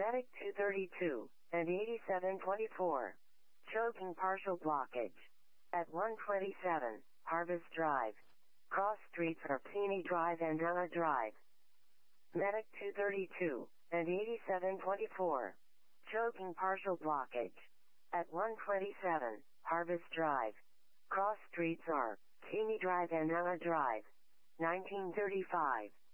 Medic 232 and 8724. Choking partial blockage. At 127, Harvest Drive. Cross streets are Pini Drive and Ella Drive. Medic 232 and 8724. Choking partial blockage. At 127, Harvest Drive. Cross streets are Pini Drive and Ella Drive. 1935.